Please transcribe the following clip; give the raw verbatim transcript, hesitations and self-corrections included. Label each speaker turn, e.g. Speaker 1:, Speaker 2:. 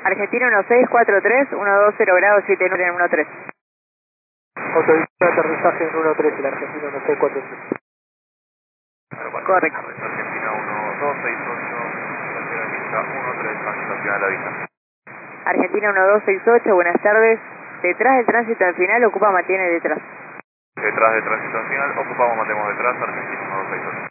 Speaker 1: Argentina uno seis cuatro tres, uno dos cero grado siete nueve en uno tres.
Speaker 2: Autorización de aterrizaje en uno tres, el Argentina uno seis cuatro tres.
Speaker 1: Correcto.
Speaker 3: Argentina uno dos seis ocho, estación pista uno tres, transitación a la vista.
Speaker 1: Argentina uno dos seis ocho, buenas tardes. Detrás del tránsito al final, ocupa mantiene detrás.
Speaker 3: Detrás del tránsito al final, ocupamos, matemos detrás, Argentina uno dos seis ocho.